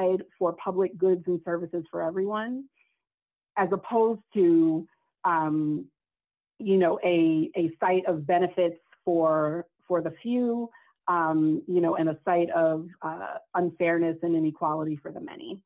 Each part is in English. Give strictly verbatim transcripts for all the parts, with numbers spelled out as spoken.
provide for public goods and services for everyone, as opposed to, um, you know, a, a site of benefits for, for the few, um, you know, and a site of uh, unfairness and inequality for the many.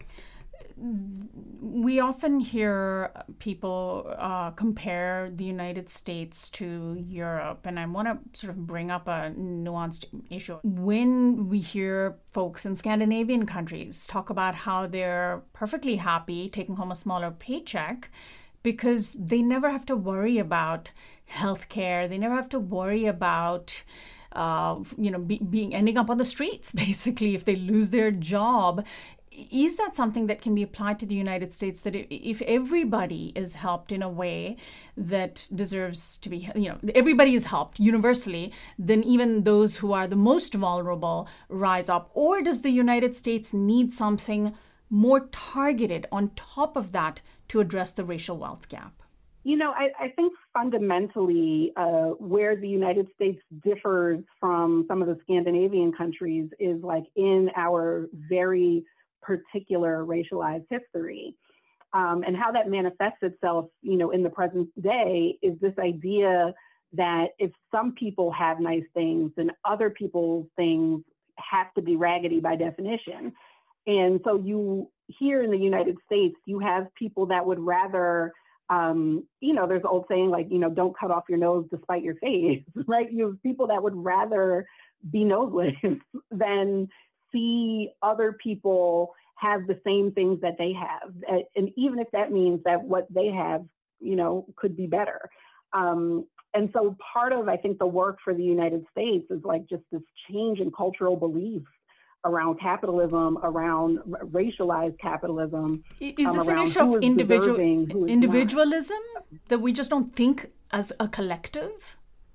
We often hear people uh, compare the United States to Europe, and I want to sort of bring up a nuanced issue. When we hear folks in Scandinavian countries talk about how they're perfectly happy taking home a smaller paycheck because they never have to worry about healthcare, they never have to worry about uh, you know, be, being ending up on the streets, basically, if they lose their job. Is that something that can be applied to the United States, that if everybody is helped in a way that deserves to be, you know, everybody is helped universally, then even those who are the most vulnerable rise up? Or does the United States need something more targeted on top of that to address the racial wealth gap? You know, I, I think fundamentally uh, where the United States differs from some of the Scandinavian countries is like in our very particular racialized history. Um, and how that manifests itself, you know, in the present day is this idea that if some people have nice things, then other people's things have to be raggedy by definition. And so you, here in the United States, you have people that would rather, um, you know, there's an old saying like, you know, don't cut off your nose despite your face, right? You have people that would rather be noseless than see other people have the same things that they have. And even if that means that what they have, you know, could be better. Um, and so part of, I think, the work for the United States is like just this change in cultural beliefs around capitalism, around racialized capitalism. Is um, this an issue of individual, individualism not. that we just don't think as a collective?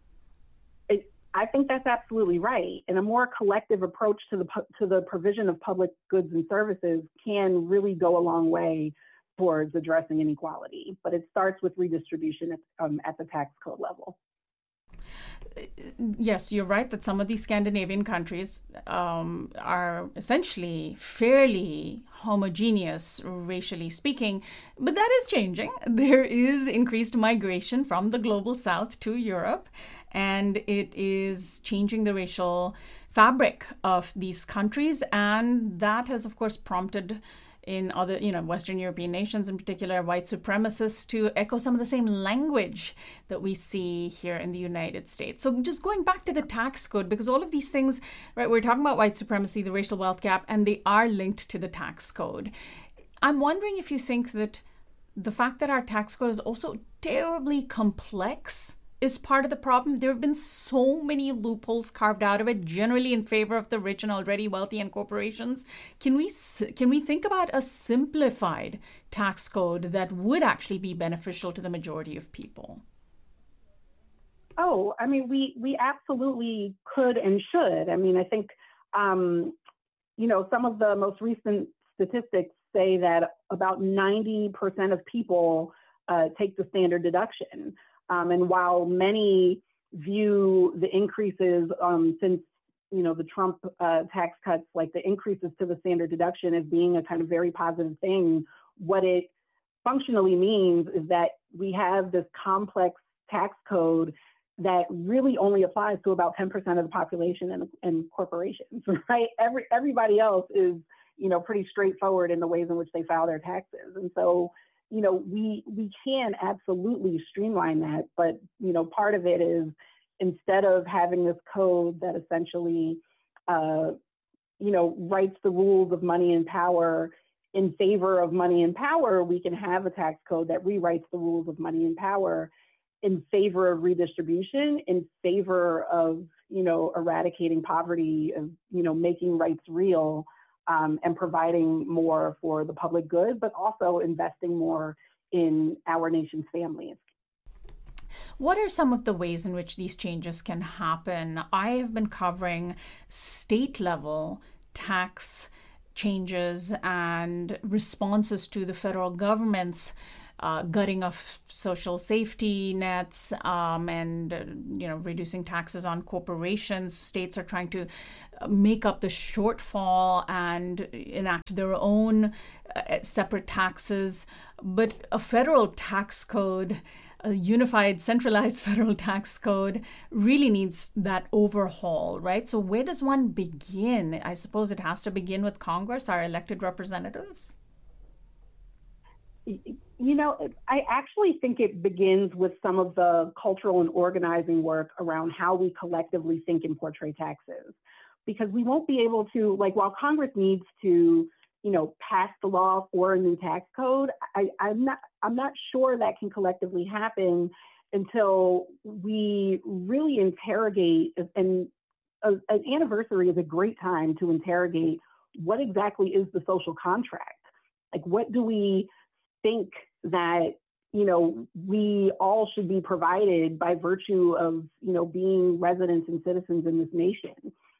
I think that's absolutely right. And a more collective approach to the to the provision of public goods and services can really go a long way towards addressing inequality. But it starts with redistribution at, um, at the tax code level. Yes, you're right that some of these Scandinavian countries um, are essentially fairly homogeneous, racially speaking, but that is changing. There is increased migration from the global south to Europe, and it is changing the racial fabric of these countries, and that has, of course, prompted in other, you know, Western European nations, in particular, white supremacists, to echo some of the same language that we see here in the United States. So just going back to the tax code, because all of these things, right, we're talking about white supremacy, the racial wealth gap, and they are linked to the tax code. I'm wondering if you think that the fact that our tax code is also terribly complex is part of the problem. There have been so many loopholes carved out of it, generally in favor of the rich and already wealthy and corporations. Can we can we think about a simplified tax code that would actually be beneficial to the majority of people? Oh, I mean, we we absolutely could and should. I mean, I think, um, you know, some of the most recent statistics say that about ninety percent of people uh, take the standard deduction. Um, and while many view the increases um, since, you know, the Trump uh, tax cuts, like the increases to the standard deduction as being a kind of very positive thing, what it functionally means is that we have this complex tax code that really only applies to about ten percent of the population and, and corporations, right? Every, everybody else is, you know, pretty straightforward in the ways in which they file their taxes. And so, you know, we we can absolutely streamline that, but, you know, part of it is instead of having this code that essentially, uh, you know, writes the rules of money and power in favor of money and power, we can have a tax code that rewrites the rules of money and power in favor of redistribution, in favor of, you know, eradicating poverty, of, you know, making rights real. Um, and providing more for the public good, but also investing more in our nation's families. What are some of the ways in which these changes can happen? I have been covering state level tax changes and responses to the federal government's uh, gutting of social safety nets, um, and uh, you know, reducing taxes on corporations. States are trying to make up the shortfall and enact their own uh, separate taxes. But a federal tax code, a unified, centralized federal tax code, really needs that overhaul, right? So where does one begin? I suppose it has to begin with Congress, our elected representatives. You know, I actually think it begins with some of the cultural and organizing work around how we collectively think and portray taxes. Because we won't be able to, like, while Congress needs to, you know, pass the law for a new tax code, I, I'm not, I'm not sure that can collectively happen until we really interrogate, and a, an anniversary is a great time to interrogate what exactly is the social contract. Like, what do we think that, you know, we all should be provided by virtue of, you know, being residents and citizens in this nation?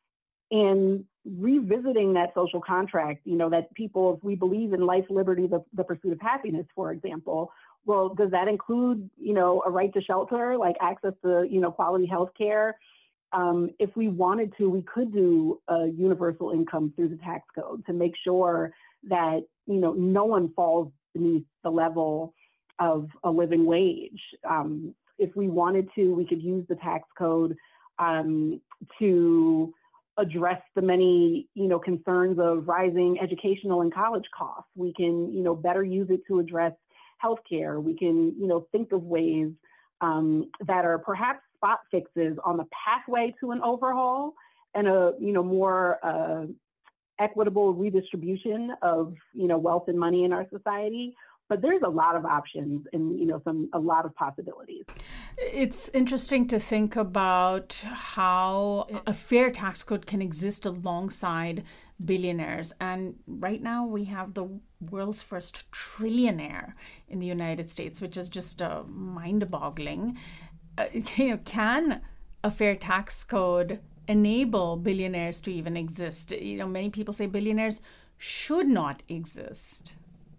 And revisiting that social contract, you know, that people, if we believe in life, liberty, the, the pursuit of happiness, for example, well, does that include, you know, a right to shelter, like access to, you know, quality health care? Um, if we wanted to, we could do a universal income through the tax code to make sure that, you know, no one falls beneath the level of a living wage. Um, if we wanted to, we could use the tax code um, to address the many, you know, concerns of rising educational and college costs. We can, you know, better use it to address healthcare. We can, you know, think of ways um, that are perhaps spot fixes on the pathway to an overhaul and a, you know, more uh, equitable redistribution of, you know, wealth and money in our society. But there's a lot of options and, you know, some a lot of possibilities. It's interesting to think about how a fair tax code can exist alongside billionaires. And right now we have the world's first trillionaire in the United States, which is just uh, mind-boggling. Uh, you know, can a fair tax code enable billionaires to even exist? You know, many people say billionaires should not exist.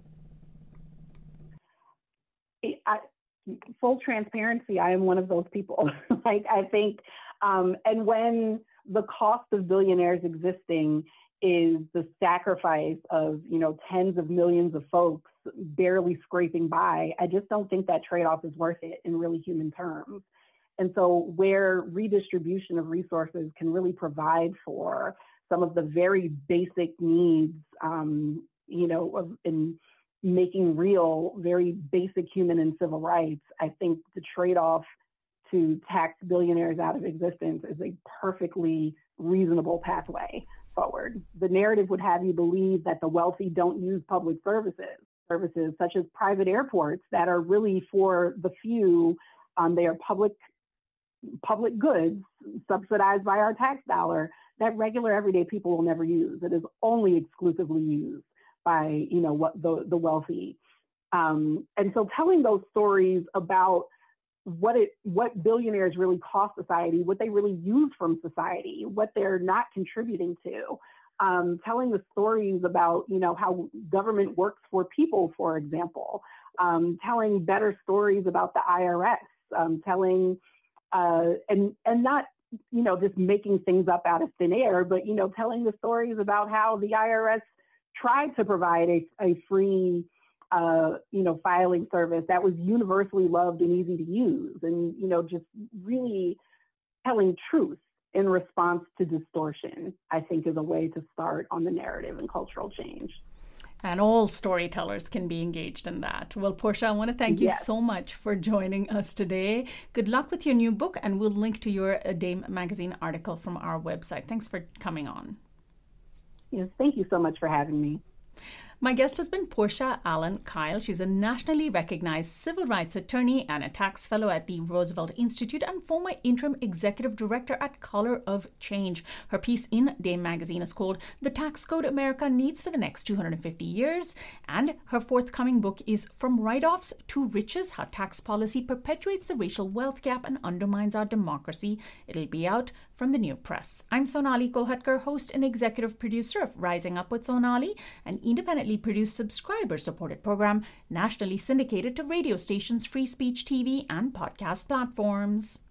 I, full transparency, I am one of those people. Like, I think, um, and when the cost of billionaires existing is the sacrifice of, you know, tens of millions of folks barely scraping by, I just don't think that trade-off is worth it in really human terms. And so where redistribution of resources can really provide for some of the very basic needs, um, you know, of, in making real very basic human and civil rights, I think the trade-off to tax billionaires out of existence is a perfectly reasonable pathway forward. The narrative would have you believe that the wealthy don't use public services, services such as private airports that are really for the few. Um, they are public public goods subsidized by our tax dollar that regular everyday people will never use. It is only exclusively used by, you know, what the, the wealthy. Um, and so telling those stories about what it what billionaires really cost society, what they really use from society, what they're not contributing to, um, telling the stories about, you know, how government works for people, for example, um, telling better stories about the I R S, um, telling uh, and and not, you know, just making things up out of thin air, but, you know, telling the stories about how the I R S tried to provide a, a free, uh, you know, filing service that was universally loved and easy to use, and, you know, just really telling truth in response to distortion, I think, is a way to start on the narrative and cultural change. And all storytellers can be engaged in that. Well, Portia, I want to thank you yes. so much for joining us today. Good luck with your new book, and we'll link to your Dame Magazine article from our website. Thanks for coming on. Yes, thank you so much for having me. My guest has been Portia Allen Kyle. She's a nationally recognized civil rights attorney and a tax fellow at the Roosevelt Institute and former interim executive director at Color of Change. Her piece in Dame Magazine is called The Tax Code America Needs for the Next two hundred fifty years. And her forthcoming book is From Write-Offs to Riches, How Tax Policy Perpetuates the Racial Wealth Gap and Undermines Our Democracy. It'll be out from the New Press. I'm Sonali Kolhatkar, host and executive producer of Rising Up with Sonali, an independently independently produced subscriber-supported program nationally syndicated to radio stations, free speech T V, and podcast platforms.